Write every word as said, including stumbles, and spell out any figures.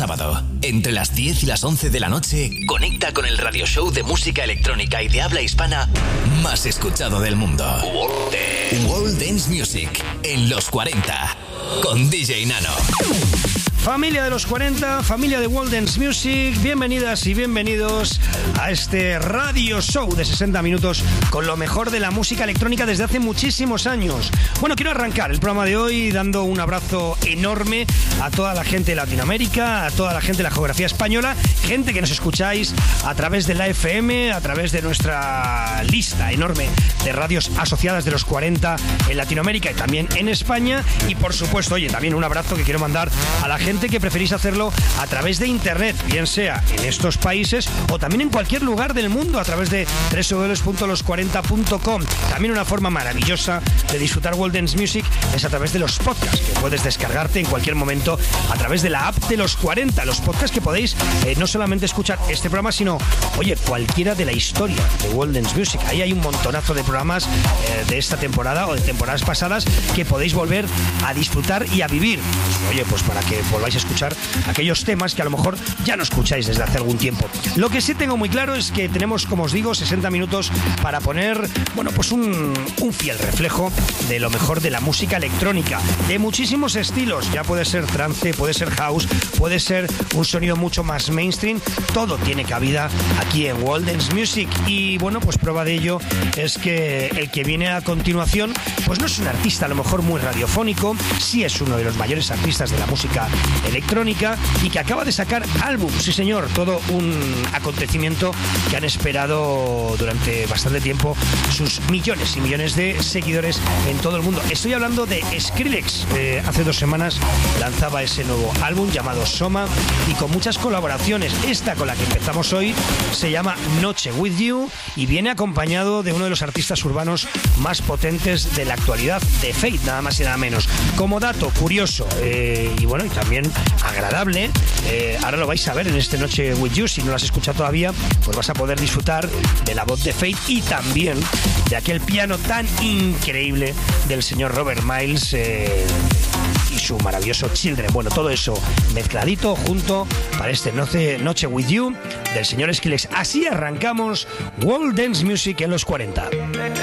sábado, entre las diez y las once de la noche, conecta con el radio show de música electrónica y de habla hispana más escuchado del mundo. World Dance, World Dance Music en los cuarenta, con D J Nano. Familia de los cuarenta, familia de World Dance Music, bienvenidas y bienvenidos a este radio show de sesenta minutos con lo mejor de la música electrónica desde hace muchísimos años. Bueno, quiero arrancar el programa de hoy dando un abrazo enorme a toda la gente de Latinoamérica, a toda la gente de la geografía española, gente que nos escucháis a través de la F M, a través de nuestra lista enorme de radios asociadas de los cuarenta en Latinoamérica y también en España. Y por supuesto, oye, también un abrazo que quiero mandar a la gente que preferís hacerlo a través de internet, bien sea en estos países o también en cualquier lugar del mundo a través de doble u doble u doble u punto los cuarenta punto com. También una forma maravillosa de disfrutar World Dance Music es a través de los podcasts que puedes descargarte en cualquier momento a través de la app de los cuarenta. Los podcasts que podéis eh, no solamente escuchar este programa, sino, oye, cualquiera de la historia de World Dance Music. Ahí hay un montonazo de programas eh, de esta temporada o de temporadas pasadas que podéis volver a disfrutar y a vivir. Oye, pues para que volváis a escuchar aquellos temas que a lo mejor ya no escucháis desde hace algún tiempo. Lo que sí tengo muy claro es que tenemos, como os digo, sesenta minutos para poner, bueno, pues un, un fiel reflejo de lo mejor de la música electrónica, de muchísimos estilos. Ya puede ser trance, puede ser house, puede ser un sonido mucho más mainstream. Todo tiene cabida aquí en World Dance Music. Y bueno, pues prueba de ello es que el que viene a continuación pues no es un artista a lo mejor muy radiofónico, sí es uno de los mayores artistas de la música electrónica y que acaba de sacar álbum. Sí señor, todo un acontecimiento que han esperado durante bastante tiempo sus millones y millones de seguidores en todo el mundo. Estoy hablando de Skrillex. Eh, hace dos semanas lanzaba ese nuevo álbum llamado Soma y con muchas colaboraciones. Esta con la que empezamos hoy se llama Noche With You y viene acompañado de uno de los artistas urbanos más potentes de la actualidad, de Fate, nada más y nada menos. Como dato curioso eh, y bueno, y también agradable, eh, ahora lo vais a ver en este Noche With You. Si no lo has escuchado todavía, pues vas a poder disfrutar de la voz de Fate y también de aquel piano tan increíble del señor Robert Miles eh, y su maravilloso Children. Bueno, todo eso mezcladito junto para este Noche, Noche With You del señor Skrillex. Así arrancamos World Dance Music en los cuarenta.